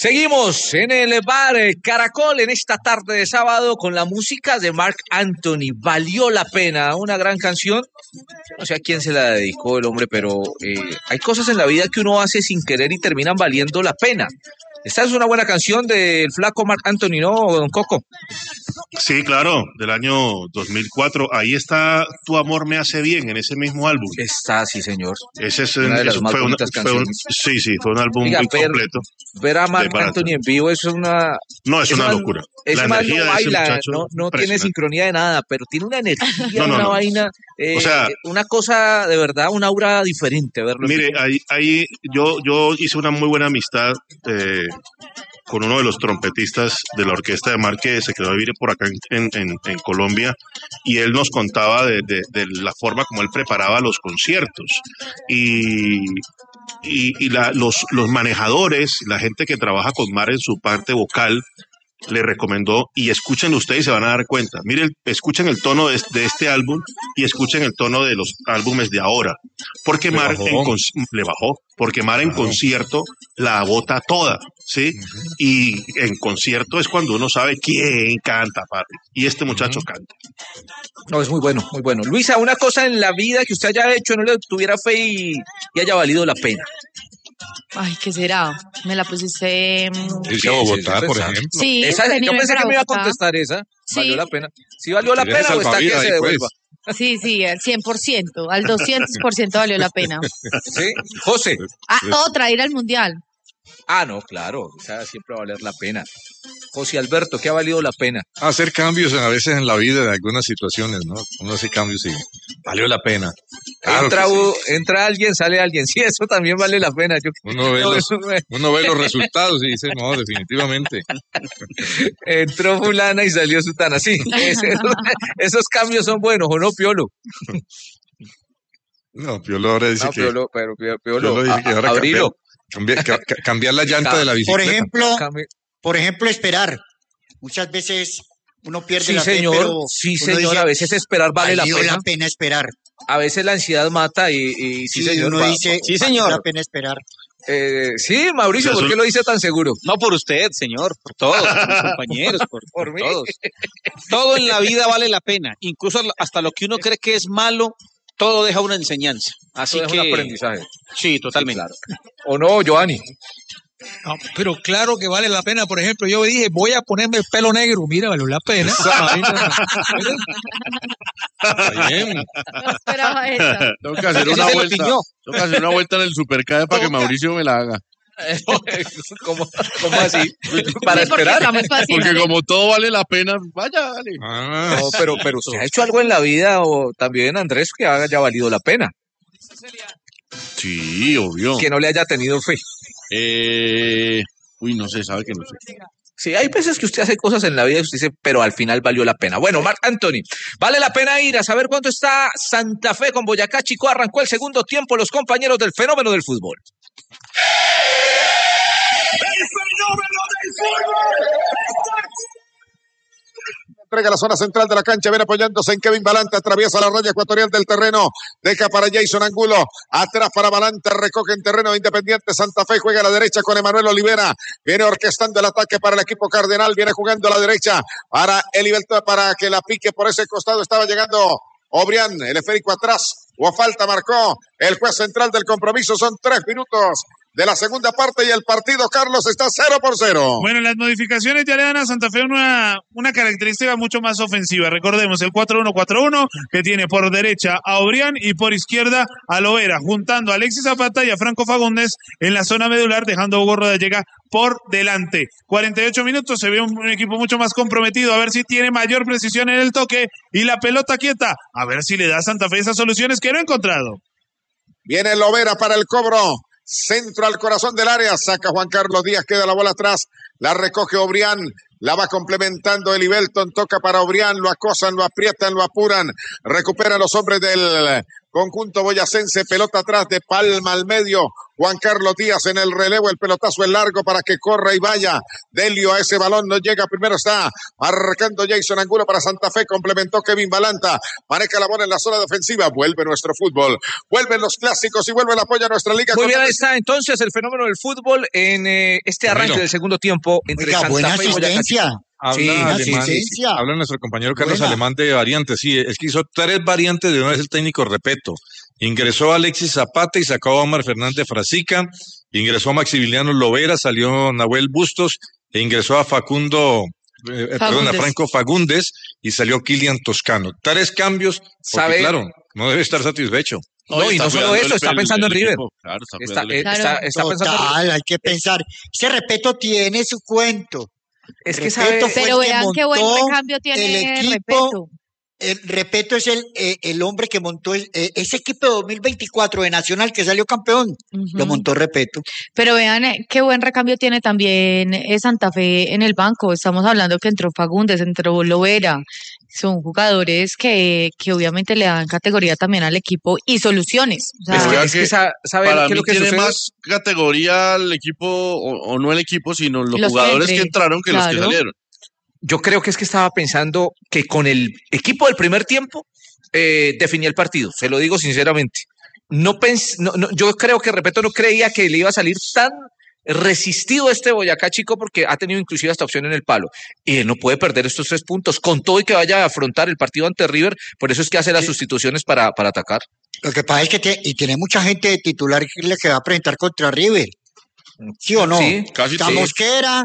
Seguimos en el bar Caracol en esta tarde de sábado con la música de Marc Anthony. Valió la pena, una gran canción. No sé a quién se la dedicó el hombre, pero hay cosas en la vida que uno hace sin querer y terminan valiendo la pena. Esta es una buena canción del flaco Marc Anthony, ¿no, don Coco? Sí, claro, del año 2004. Ahí está Tu amor me hace bien, en ese mismo álbum. Está, sí, señor. Ese es una de las más bonitas canciones. Fue un álbum muy completo. Ver a Marc Anthony en vivo, eso es una... No, es una locura. Ese man no baila, no tiene sincronía de nada, pero tiene una energía, una vaina, o sea, una cosa de verdad, un aura diferente. Verlo. Mire, ahí yo hice una muy buena amistad con uno de los trompetistas de la orquesta de Marc, que se quedó a vivir por acá en Colombia, y él nos contaba de la forma como él preparaba los conciertos. Los manejadores, la gente que trabaja con Marc en su parte vocal, le recomendó, y escúchenlo ustedes y se van a dar cuenta. Miren, escuchen el tono de este álbum y escuchen el tono de los álbumes de ahora. Porque Marc le bajó, porque Marc en concierto la bota toda, ¿sí? Y en concierto es cuando uno sabe quién canta, papi. Y este muchacho canta. No, es muy bueno, muy bueno. Luisa, una cosa en la vida que usted haya hecho, no le tuviera fe y haya valido la pena. Ay, ¿qué será? Me la pusiste... Irse a Bogotá, por ejemplo. Sí, yo pensé que me iba a contestar esa. Sí. ¿Valió la pena? ¿Sí valió la pena o está que se devuelva? Sí, al 100%, al 200% valió la pena. ¿Sí? José. Otra, ir al Mundial. No, claro, esa siempre va a valer la pena. José Alberto, ¿qué ha valido la pena? Hacer cambios a veces en la vida, en algunas situaciones, ¿no? Uno hace cambios y valió la pena. Claro entra alguien, sale alguien. Sí, eso también vale la pena. Uno ve los resultados y dice, no, definitivamente. Entró fulana y salió sutana. Sí, esos cambios son buenos, ¿o no, Piolo? No, Piolo ahora dice que... Piolo dice que ahora abrilo. Cambiar la llanta de la bicicleta. Por ejemplo, esperar. Muchas veces uno pierde la fe, pero sí, señor, dice, a veces esperar vale la pena. Vale la pena esperar. A veces la ansiedad mata y sí, señor. Uno dice, sí, señor. Vale la pena esperar. Sí, Mauricio, ¿por qué lo dice tan seguro? No por usted, señor, por todos, por mis compañeros, por mí. Todos. Todo en la vida vale la pena, incluso hasta lo que uno cree que es malo, todo deja una enseñanza. Así que un aprendizaje. Sí, totalmente. Sí, claro. ¿O no, Giovanni? No, pero claro que vale la pena. Por ejemplo, yo dije, voy a ponerme el pelo negro. Mira, valió la pena. Bien. No esperaba esa. Tengo que hacer una vuelta en el Supercade para que Mauricio me la haga. ¿Cómo así? ¿Para esperar? Porque como todo vale la pena, vaya, dale. No, pero ¿usted ha hecho algo en la vida o también, Andrés, que haya valido la pena? Sí, obvio. Que no le haya tenido fe. No sé, sabe que no sé. Sí, hay veces que usted hace cosas en la vida y usted dice, pero al final valió la pena. Bueno, Marc Anthony, vale la pena ir a saber cuánto está Santa Fe con Boyacá Chico. Arrancó el segundo tiempo los compañeros del fenómeno del fútbol. ¡El fenómeno del fútbol! Entrega la zona central de la cancha, viene apoyándose en Kevin Balanta, atraviesa la raya ecuatorial del terreno, deja para Jason Angulo, atrás para Balanta, recoge en terreno de Independiente Santa Fe, juega a la derecha con Emanuel Olivera, viene orquestando el ataque para el equipo cardenal, viene jugando a la derecha para Elivelto, para que la pique por ese costado, estaba llegando Obrián, el esférico atrás, o falta marcó el juez central del compromiso, son 3 minutos de la segunda parte y el partido, Carlos, está 0-0. Bueno, las modificaciones ya le dan a Santa Fe una característica mucho más ofensiva. Recordemos el 4-1-4-1 que tiene por derecha a Obrián y por izquierda a Loera, juntando a Alexis Zapata y a Franco Fagundes en la zona medular, dejando a Hugo Rodallega por delante. 48 minutos, se ve un equipo mucho más comprometido, a ver si tiene mayor precisión en el toque y la pelota quieta, a ver si le da a Santa Fe esas soluciones que no ha encontrado. Viene Lovera para el cobro. Centro al corazón del área, saca Juan Carlos Díaz, queda la bola atrás, la recoge Obrián, la va complementando Elivelton, toca para Obrián, lo acosan, lo aprietan, lo apuran, recuperan los hombres del Conjunto boyacense, pelota atrás de Palma al medio. Juan Carlos Díaz en el relevo, el pelotazo es largo para que corra y vaya. Delio a ese balón, no llega, primero está marcando Jason Angulo para Santa Fe, complementó Kevin Balanta, maneja la bola en la zona defensiva, vuelve nuestro fútbol, vuelven los clásicos y vuelve el apoyo a nuestra liga. Muy bien, ahí está entonces el fenómeno del fútbol en este arranque del segundo tiempo entre Santa Fe y Boyacá. Habla nuestro compañero Carlos Alemán de variantes. Sí, es que hizo 3 variantes de una vez el técnico Repeto. Ingresó a Alexis Zapata y sacó a Omar Fernández Frasica. Ingresó a Maximiliano Lovera, salió Nahuel Bustos e ingresó a a Franco Fagundes y salió Kilian Toscano. 3 cambios, porque claro, no debe estar satisfecho. No, y no solo eso, está pensando en River. Claro, está pensando en River. Hay que pensar. Ese Repeto tiene su cuento. Es que pero vean qué buen recambio tiene el equipo. Repeto. El Repeto es el hombre que montó ese equipo de 2024 de Nacional que salió campeón. Lo montó Repeto. Pero vean qué buen recambio tiene también Santa Fe en el banco. Estamos hablando que entró Fagundes, entró Lovera. Son jugadores que obviamente le dan categoría también al equipo y soluciones. O sea, para mí tiene más categoría el equipo, o no el equipo, sino los jugadores que entraron que los que salieron. Yo creo que estaba pensando que con el equipo del primer tiempo definía el partido, se lo digo sinceramente. Yo creo que Repeto no creía que le iba a salir tan resistido este Boyacá Chico, porque ha tenido inclusive esta opción en el palo y él no puede perder estos 3 puntos con todo y que vaya a afrontar el partido ante River. Por eso es que hace las sustituciones para atacar. Lo que pasa es que tiene mucha gente de titular que va a presentar contra River, ¿sí o no? Sí, casi está Mosquera,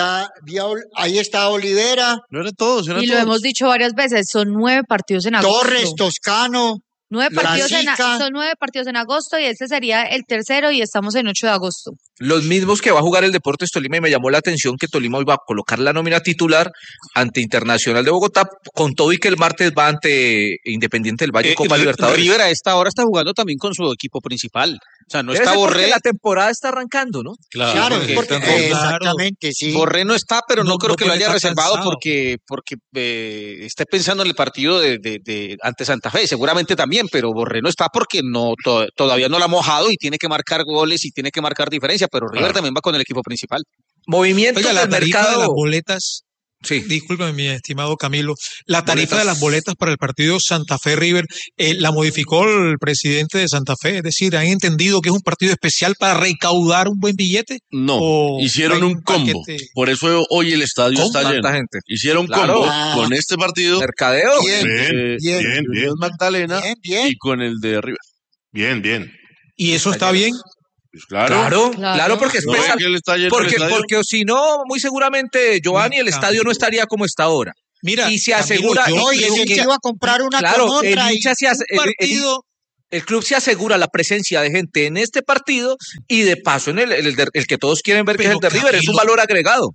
ahí está Olivera, no eran todos, y lo hemos dicho varias veces, son 9 partidos en agosto. Torres, Toscano. 9 partidos son 9 partidos en agosto y este sería el tercero y estamos en 8 de agosto. Los mismos que va a jugar el Deportes Tolima, y me llamó la atención que Tolima hoy va a colocar la nómina titular ante Internacional de Bogotá, con todo y que el martes va ante Independiente del Valle Copa Libertadores. River a esta hora está jugando también con su equipo principal. O sea, no Debe está ser porque Borré. la temporada está arrancando, ¿no? Claro, exactamente, sí. Borré no está, pero no creo que lo haya reservado cansado. porque esté pensando en el partido de ante Santa Fe. Seguramente también, pero Borré no está porque todavía no la ha mojado y tiene que marcar goles y tiene que marcar diferencia, pero River también va con el equipo principal. Movimiento Oiga, la del tarifa mercado. de las boletas, Sí. discúlpeme mi estimado Camilo, la tarifa de las boletas para el partido Santa Fe-River la modificó el presidente de Santa Fe, es decir, ¿han entendido que es un partido especial para recaudar un buen billete? No, hicieron un combo, por eso hoy el estadio está lleno. Gente. Hicieron Claro. combo con este partido, Mercadeo. bien, Magdalena y con el de River. Bien. ¿Y eso está bien? Pues claro, porque es No, pesado. que el estadio- el estadio- Porque si no, muy seguramente, Giovanni, el estadio no estaría como está ahora. Mira, Y se Camilo, asegura. yo Y creo el que iba a comprar una Claro, con otra. el hincha se hace. un partido El club se asegura la presencia de gente en este partido y de paso en el que todos quieren ver, que es el de River, es un valor agregado.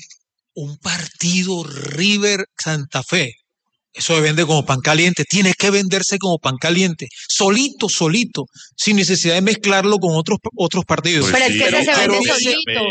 un partido River Santa Fe. Eso se vende como pan caliente, tiene que venderse como pan caliente, solito, sin necesidad de mezclarlo con otros partidos. Pero es que ese se vende solito.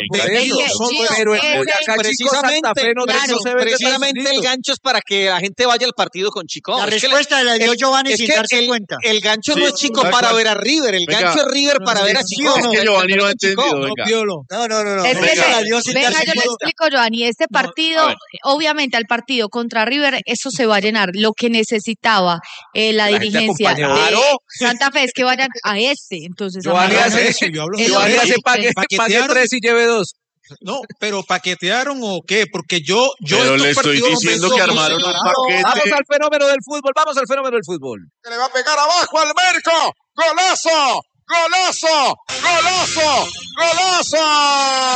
Pero en Boyacá Chico, Santa Fe no se vende Precisamente solito. el gancho es para que la gente vaya al partido con Chico. La Es que respuesta la dio Giovanni es sin que darse cuenta. el gancho no Sí, es Chico tal para cual. ver a River, el Venga, gancho es River para ver a Chico. Es que Giovanni no ha entendido, No, venga. Piolo. No. Es que Venga. la dio sin venga, darse yo le cuenta. explico, Giovanni, este partido, a ver. obviamente al partido contra River, eso se va a llenar. Lo que necesitaba la gente dirigencia de acompañó. Santa Fe es que vayan a entonces Giovanni amarran hace- eso. Yo hablo Es lo Giovanni que hace dice. pague Paquetearon. 3 y lleve 2. No, pero ¿paquetearon o qué? Porque yo Pero estos le estoy partidos los diciendo vendo que como armaron un separados. paquete. Vamos al fenómeno del fútbol, vamos al fenómeno del fútbol. Que le va a pegar abajo al Merco. ¡Golazo! ¡Golazo! ¡Golazo! ¡Golazo!